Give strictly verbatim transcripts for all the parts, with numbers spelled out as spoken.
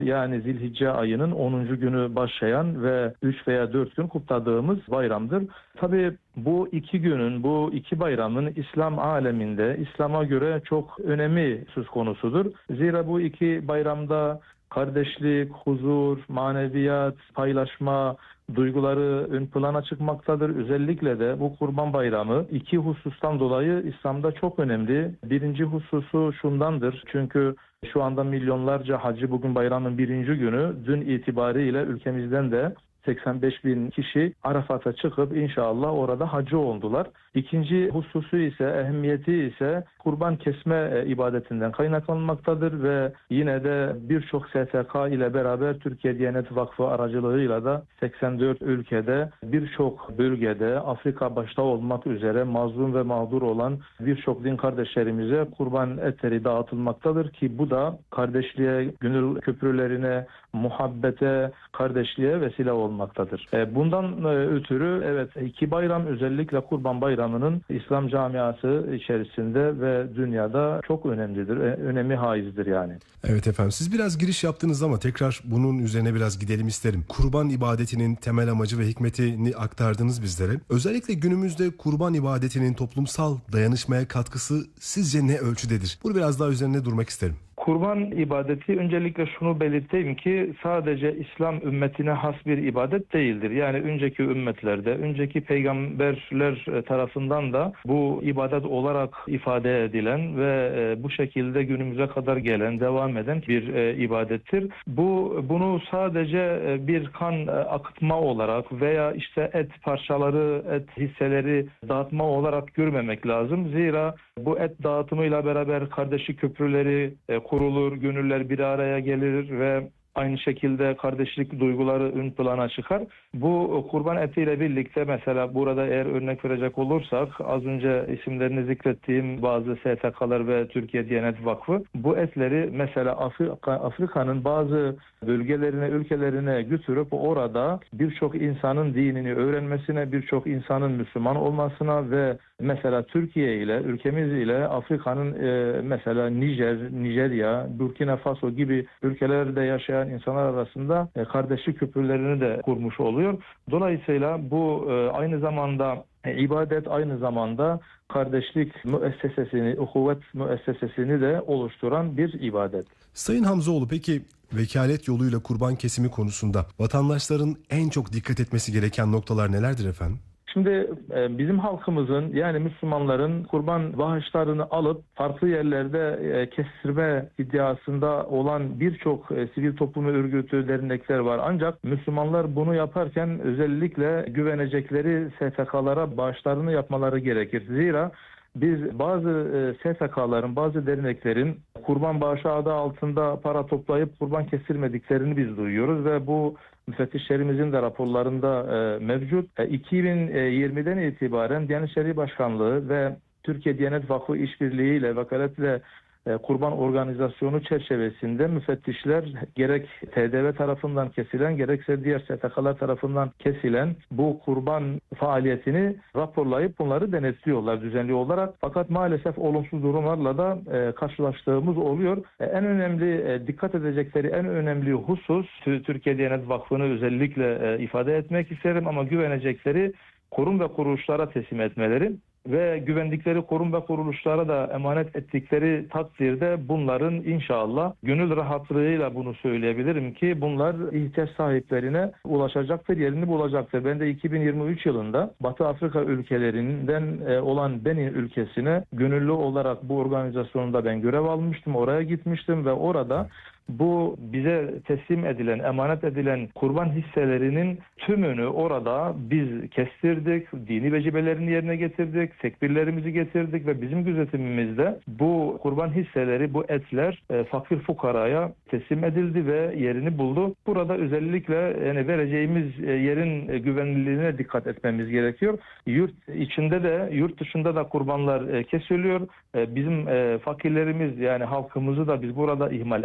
Yani Zilhicce ayının onuncu günü başlayan ve üç veya dört gün kutladığımız bayramdır. Tabii bu iki günün, bu iki bayramın İslam aleminde İslam'a göre çok önemi söz konusudur. Zira bu iki bayramda kardeşlik, huzur, maneviyat, paylaşma duyguları ön plana çıkmaktadır. Özellikle de bu Kurban Bayramı iki husustan dolayı İslam'da çok önemli. Birinci hususu şundandır. Çünkü şu anda milyonlarca hacı bugün bayramın birinci günü. Dün itibariyle ülkemizden de seksen beş bin kişi Arafat'a çıkıp inşallah orada hacı oldular. İkinci hususu ise, ehemmiyeti ise kurban kesme ibadetinden kaynaklanmaktadır ve yine de birçok S T K ile beraber Türkiye Diyanet Vakfı aracılığıyla da seksen dört ülkede birçok bölgede Afrika başta olmak üzere mazlum ve mağdur olan birçok din kardeşlerimize kurban etleri dağıtılmaktadır ki bu da kardeşliğe, gönül köprülerine, muhabbete, kardeşliğe vesile olmaktadır. Bundan ötürü evet iki bayram, özellikle Kurban Bayramı'nın İslam camiası içerisinde ve dünyada çok önemlidir. Önemi haizdir yani. Evet efendim, siz biraz giriş yaptınız ama tekrar bunun üzerine biraz gidelim isterim. Kurban ibadetinin temel amacı ve hikmetini aktardınız bizlere. Özellikle günümüzde kurban ibadetinin toplumsal dayanışmaya katkısı sizce ne ölçüdedir? Bunu biraz daha üzerine durmak isterim. Kurban ibadeti, öncelikle şunu belirteyim ki sadece İslam ümmetine has bir ibadet değildir. Yani önceki ümmetlerde, önceki peygamberler tarafından da bu ibadet olarak ifade edilen ve bu şekilde günümüze kadar gelen, devam eden bir ibadettir. Bu bunu sadece bir kan akıtma olarak veya işte et parçaları, et hisseleri dağıtma olarak görmemek lazım. Zira bu et dağıtımıyla beraber kardeşlik köprüleri kurulur, gönüller bir araya gelir ve aynı şekilde kardeşlik duyguları ön plana çıkar. Bu kurban etiyle birlikte mesela burada eğer örnek verecek olursak az önce isimlerini zikrettiğim bazı S T K'lar ve Türkiye Diyanet Vakfı bu etleri mesela Afrika, Afrika'nın bazı bölgelerine, ülkelerine götürüp orada birçok insanın dinini öğrenmesine, birçok insanın Müslüman olmasına ve mesela Türkiye ile, ülkemiz ile Afrika'nın e, mesela Nijer, Nijerya, Burkina Faso gibi ülkelerde yaşayan insanlar arasında e, kardeşlik köprülerini de kurmuş oluyor. Dolayısıyla bu e, aynı zamanda e, ibadet, aynı zamanda kardeşlik müessesesini, uhuvvet müessesesini de oluşturan bir ibadet. Sayın Hamzoğlu, peki vekalet yoluyla kurban kesimi konusunda vatandaşların en çok dikkat etmesi gereken noktalar nelerdir efendim? Şimdi bizim halkımızın, yani Müslümanların kurban bağışlarını alıp farklı yerlerde kestirme iddiasında olan birçok sivil toplum örgütü, dernekler var. Ancak Müslümanlar bunu yaparken özellikle güvenecekleri S T K'lara bağışlarını yapmaları gerekir. Zira biz bazı S T K'ların, bazı derneklerin kurban bağışı adı altında para toplayıp kurban kestirmediklerini biz duyuyoruz ve bu müfettişlerimizin de raporlarında e, mevcut. E, iki bin yirmiden itibaren Diyanet İşleri Başkanlığı ve Türkiye Diyanet Vakfı işbirliğiyle vekaletle e, kurban organizasyonu çerçevesinde müfettişler gerek T D V tarafından kesilen gerekse diğer S T K'lar tarafından kesilen bu kurban faaliyetini raporlayıp bunları denetliyorlar düzenli olarak. Fakat maalesef olumsuz durumlarla da e, karşılaştığımız oluyor. E, en önemli e, dikkat edecekleri en önemli husus, Türkiye Diyanet Vakfı'nı özellikle e, ifade etmek isterim ama güvenecekleri kurum ve kuruluşlara teslim etmeleri ve güvendikleri kurum ve kuruluşlara da emanet ettikleri takdirde bunların inşallah gönül rahatlığıyla bunu söyleyebilirim ki bunlar ihtiyaç sahiplerine ulaşacaktır, yerini bulacaktır. Ben de iki bin yirmi üç yılında Batı Afrika ülkelerinden olan Benin ülkesine gönüllü olarak bu organizasyonda ben görev almıştım. Oraya gitmiştim ve orada bu bize teslim edilen, emanet edilen kurban hisselerinin tümünü orada biz kestirdik, dini vecibelerini yerine getirdik, tekbirlerimizi getirdik ve bizim gözetimimizde bu kurban hisseleri, bu etler e, fakir fukaraya teslim edildi ve yerini buldu. Burada özellikle yani vereceğimiz e, yerin e, güvenilirliğine dikkat etmemiz gerekiyor. Yurt içinde de, yurt dışında da kurbanlar e, kesiliyor. E, bizim e, fakirlerimiz, yani halkımızı da biz burada ihmal etmeyelim.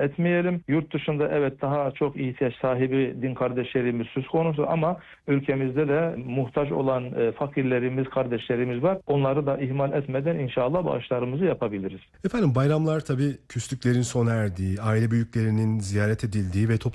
söyleyelim. Yurt dışında evet daha çok ihtiyaç sahibi din kardeşlerimiz söz konusu ama ülkemizde de muhtaç olan e, fakirlerimiz, kardeşlerimiz var. Onları da ihmal etmeden inşallah bağışlarımızı yapabiliriz. Efendim bayramlar tabii küslüklerin sona erdiği, aile büyüklerinin ziyaret edildiği ve